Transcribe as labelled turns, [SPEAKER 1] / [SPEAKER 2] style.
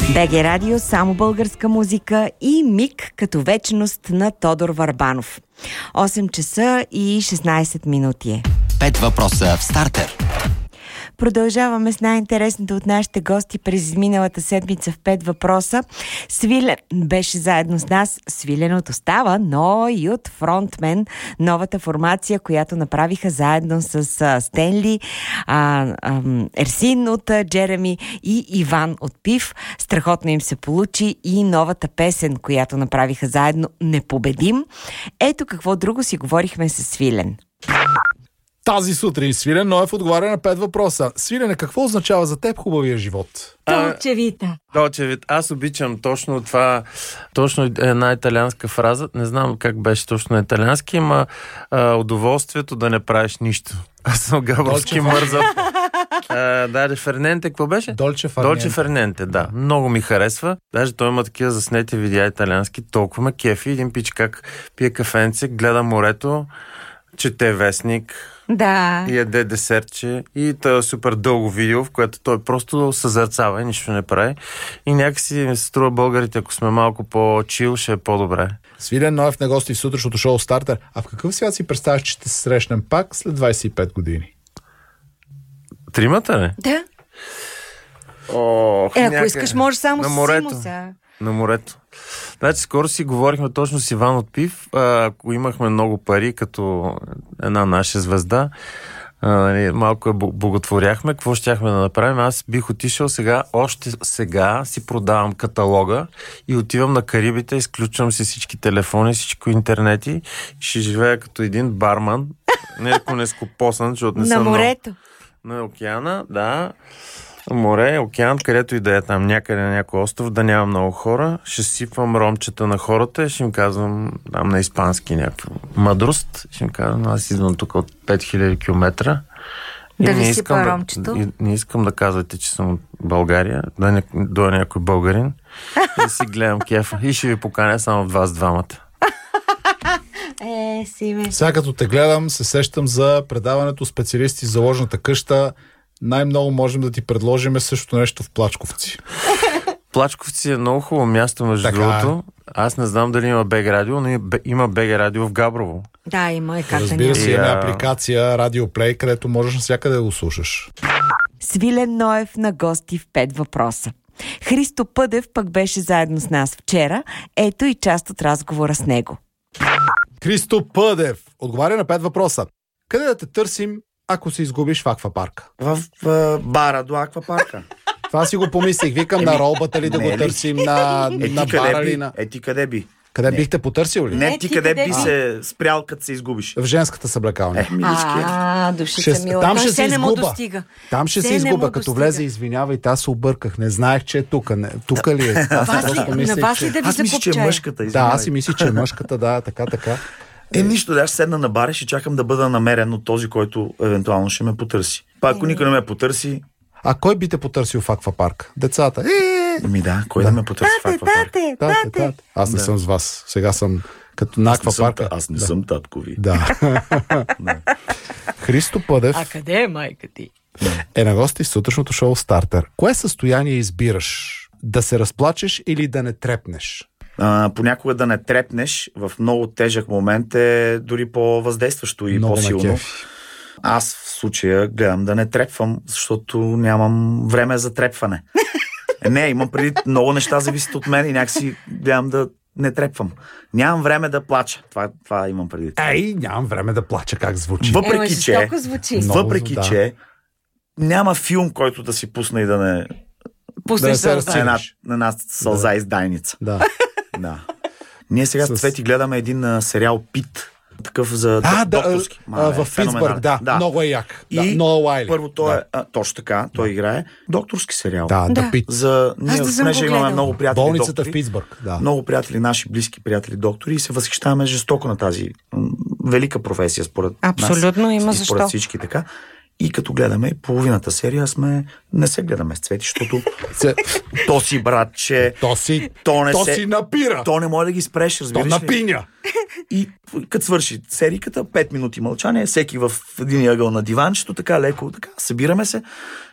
[SPEAKER 1] БГ Радио, само българска музика и миг като вечност на Тодор Върбанов. 8 часа и 16 минути е.
[SPEAKER 2] 5 въпроса в стартер.
[SPEAKER 1] Продължаваме с най-интересното от нашите гости през изминалата седмица в 5 въпроса. Свилен беше заедно с нас. Свилен остава, но и от фронтмен, новата формация, която направиха заедно с Стенли, Ерсин от Джереми и Иван от Пив. Страхотно им се получи и новата песен, която направиха заедно, "Непобедим". Ето какво друго си говорихме с Свилен.
[SPEAKER 3] Тази сутрин Свилен Ноев отговаря на 5 въпроса. Свилене, какво означава за теб хубавия живот?
[SPEAKER 1] Долче вита.
[SPEAKER 4] Долче вита. Аз обичам точно това, точно една италианска фраза. Не знам как беше точно на италиански, има удоволствието да не правиш нищо. Аз съм габровски мързав. Да, Ферненте, какво беше?
[SPEAKER 3] Долче Ферненте,
[SPEAKER 4] да. Много ми харесва. Даже той има такива заснети видеа италиански. Толкова ме кефи. Един пич как пие кафенце, гледа морето, чете вестник,
[SPEAKER 1] да,
[SPEAKER 4] и яде десертче. И това е супер дълго видео, в което той просто съзерцава и нищо не прави. И някакси ми се струва българите, ако сме малко по-чил, ще е по-добре.
[SPEAKER 3] Свилен Ноев на гости в сутрешното шоу Стартер. А в какъв свят си представяш, че ще се срещнем пак след 25 години?
[SPEAKER 4] Тримата, не?
[SPEAKER 1] Да. Ако искаш, можеш само с Симуса.
[SPEAKER 4] На морето. Значи, скоро си говорихме точно с Иван от Пив. Ако имахме много пари, като една наша звезда, малко я боготворяхме. Какво щяхме да направим? Аз бих отишъл още сега си продавам каталога и отивам на Карибите, изключвам си всички телефони, всичко интернети и ще живея като един барман. Не нескопосан, защото не съм
[SPEAKER 1] на морето.
[SPEAKER 4] На океана, да. Море, океан, където и да е там, някъде на някой остров, да няма много хора. Ще сипвам ромчета на хората и ще им казвам там на испански някаква мъдрост. Ще им казвам, аз идвам тук от 5000 км.
[SPEAKER 1] Да ви сипа ромчето?
[SPEAKER 4] Не искам да казвате, че съм от България, да не дойде някой българин. Да си гледам кефа и ще ви поканя само в вас двамата.
[SPEAKER 1] Симе.
[SPEAKER 3] Сега като те гледам, се сещам за предаването "Специалисти за ложната къща". Най-много можем да ти предложим същото нещо в Плачковци.
[SPEAKER 4] Плачковци е много хубаво място, между другото. Аз не знам дали има БГ Радио, но има БГ Радио в Габрово.
[SPEAKER 1] Да, има и как.
[SPEAKER 3] Разбира се, има апликация Радио Плей, където можеш навсякъде да го слушаш.
[SPEAKER 1] Свилен Ноев на гости в 5 въпроса. Христо Пъдев пък беше заедно с нас вчера. Ето и част от разговора с него.
[SPEAKER 3] Христо Пъдев отговаря на 5 въпроса. Къде да те търсим, ако се изгубиш в аквапарка?
[SPEAKER 5] В бара до аквапарка.
[SPEAKER 3] Това си го помислих. Викам на ролбата ли да го търсим, на бара ли на...
[SPEAKER 5] Ти къде би?
[SPEAKER 3] Къде бихте потърсил ли?
[SPEAKER 5] Не, ти къде би се спрял, като се изгубиш?
[SPEAKER 3] В женската съблекалня.
[SPEAKER 1] Душица мила.
[SPEAKER 3] Там ще се
[SPEAKER 1] изгуба.
[SPEAKER 3] Там ще се изгуба. Като влезе, извинявайте, аз се обърках. Не знаех, че е тук. Тук ли е?
[SPEAKER 1] На вас ли да ви
[SPEAKER 5] аз мисля, че е мъжката.
[SPEAKER 3] Да, аз си мисля, че е мъжката, да, така.
[SPEAKER 5] Нищо, да, аз седна на бара и ще чакам да бъда намерен от този, който евентуално ще ме потърси. Ако никой не ме потърси...
[SPEAKER 3] А кой би те потърсил в аквапарк? Децата.
[SPEAKER 5] Кой да ме потърси в аквапарк?
[SPEAKER 3] Тате. Аз не съм с вас. Сега съм като на аквапарка.
[SPEAKER 5] Аз не съм таткови.
[SPEAKER 3] Да. Христо Пъдев.
[SPEAKER 1] А къде е майка ти?
[SPEAKER 3] Е на гости в сутрешното шоу Стартер. Кое състояние избираш? Да се разплачеш или да не трепнеш?
[SPEAKER 5] Понякога да не трепнеш в много тежък момент е дори по-въздействащо и много по-силно. Аз в случая гледам да не трепвам, защото нямам време за трепване. Имам преди много неща зависят от мен и някакси гледам да не трепвам. Нямам време да плача. Това имам преди.
[SPEAKER 3] Нямам време да плача, как звучи.
[SPEAKER 5] Въпреки че няма филм, който да си пусне и да не
[SPEAKER 1] пуснеш
[SPEAKER 5] една сълза издайница.
[SPEAKER 3] Да.
[SPEAKER 5] Ние сега с Цвети гледаме един сериал Пит. Такъв за докторски.
[SPEAKER 3] В Питсбърг, да. Много е як.
[SPEAKER 5] И
[SPEAKER 3] много Уайли.
[SPEAKER 5] Първо той е, точно така, той играе докторски сериал.
[SPEAKER 3] Да. Пит.
[SPEAKER 5] Ние понеже имаме много приятели
[SPEAKER 3] болницата
[SPEAKER 5] доктори,
[SPEAKER 3] в Питсбърг. Да.
[SPEAKER 5] Много приятели, наши близки приятели доктори и се възхищаваме жестоко на тази велика професия според
[SPEAKER 1] абсолютно
[SPEAKER 5] нас.
[SPEAKER 1] Има
[SPEAKER 5] и според всички така. И като гледаме половината серия, не се гледаме с Цвети, защото то си братче,
[SPEAKER 3] то си напира.
[SPEAKER 5] То не може да ги спреш, разбираш ли?
[SPEAKER 3] То напиня.
[SPEAKER 5] И като свърши сериката, 5 минути мълчание, всеки в един ъгъл на диванчето, така леко, така, събираме се,